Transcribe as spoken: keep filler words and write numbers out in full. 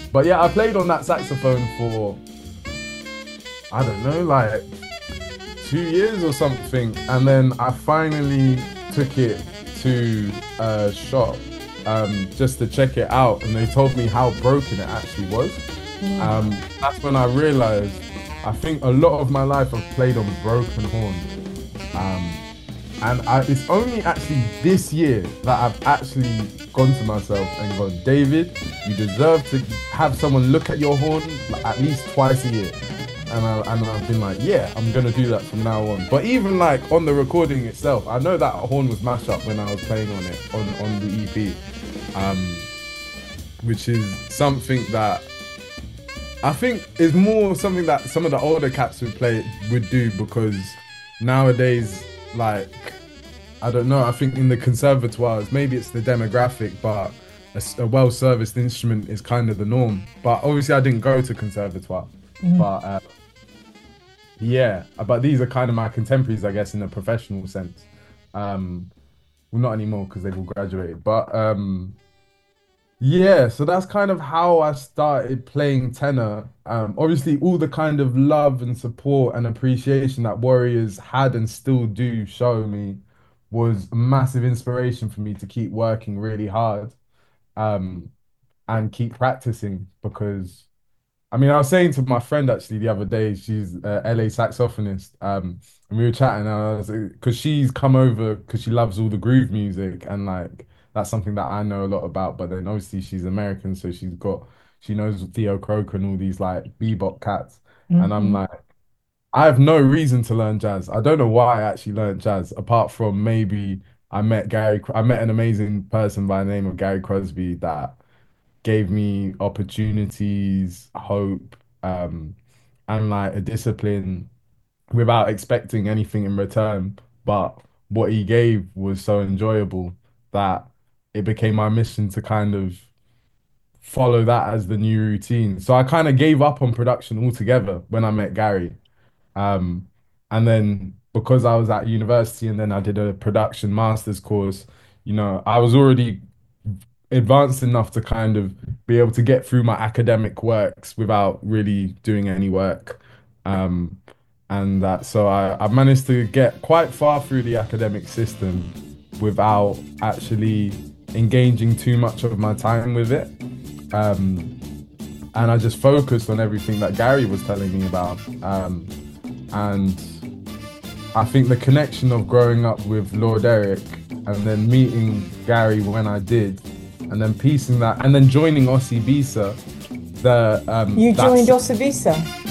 But yeah, I played on that saxophone for, I don't know, like two years or something. And then I finally took it to a shop um, just to check it out. And they told me how broken it actually was. Um, that's when I realized I think a lot of my life I've played on broken horns. Um, and I, it's only actually this year that I've actually gone to myself and gone, David, you deserve to have someone look at your horn like, at least twice a year. And, I, and I've been like, yeah, I'm going to do that from now on. But even like on the recording itself, I know that horn was mashed up when I was playing on it, on, on the E P. Um, which is something that I think is more something that some of the older cats would play would do, because nowadays, like, I don't know, I think in the conservatoires, maybe it's the demographic, but a, a well-serviced instrument is kind of the norm. But obviously I didn't go to conservatoire. Mm. But uh, yeah, but these are kind of my contemporaries, I guess, in a professional sense. Um, well, not anymore because they've all graduated. But um, yeah, so that's kind of how I started playing tenor. Um, obviously, all the kind of love and support and appreciation that Warriors had and still do show me was a massive inspiration for me to keep working really hard um, and keep practicing. Because, I mean, I was saying to my friend actually the other day, she's a L A saxophonist, um, and we were chatting, and I was because she's come over because she loves all the groove music, and like that's something that I know a lot about. But then obviously she's American, so she's got she knows Theo Croker and all these like bebop cats, and I'm Mm-hmm. like, I have no reason to learn jazz. I don't know why I actually learned jazz, apart from maybe I met Gary, I met an amazing person by the name of Gary Crosby that gave me opportunities, hope, um, and like a discipline without expecting anything in return. But what he gave was so enjoyable that it became my mission to kind of follow that as the new routine. So I kind of gave up on production altogether when I met Gary. Um, and then because I was at university and then I did a production master's course, you know, I was already advanced enough to kind of be able to get through my academic works without really doing any work. Um, and that, so I, I managed to get quite far through the academic system without actually engaging too much of my time with it. Um, and I just focused on everything that Gary was telling me about. Um, and I think the connection of growing up with Lord Eric and then meeting Gary when I did, and then piecing that, and then joining Ossie Bisa, the um, You joined that's Osibisa.